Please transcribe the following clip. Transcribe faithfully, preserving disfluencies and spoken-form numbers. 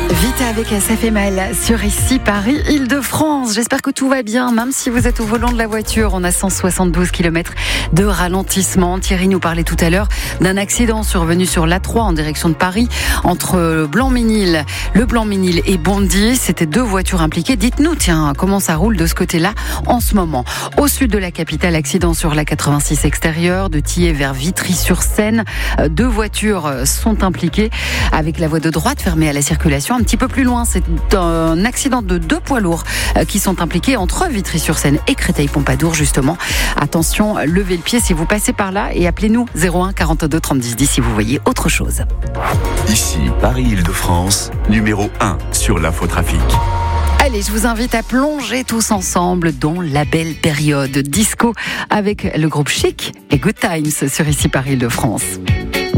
Vite avec ça fait mal sur ici Paris, Île-de-France. J'espère que tout va bien, même si vous êtes au volant de la voiture. On a cent soixante-douze kilomètres de ralentissement. Thierry nous parlait tout à l'heure d'un accident survenu sur l'A trois en direction de Paris entre Blanc-Ménil, le Blanc-Ménil et Bondy. C'était deux voitures impliquées. Dites-nous, tiens, comment ça roule de ce côté-là en ce moment. Au sud de la capitale, accident sur la quatre-vingt-six extérieure de Thiers vers Vitry-sur-Seine. Deux voitures sont impliquées avec la voie de droite fermée à la circulation. Un petit peu plus loin, c'est un accident de deux poids lourds qui sont impliqués entre Vitry-sur-Seine et Créteil-Pompadour, justement. Attention, levez le pied si vous passez par là et appelez-nous zéro un quarante-deux trente-dix dix si vous voyez autre chose. Ici, Paris-Île-de-France, numéro un sur l'infotrafic. Allez, je vous invite à plonger tous ensemble dans la belle période disco avec le groupe Chic et Good Times sur ici Paris-Île-de-France.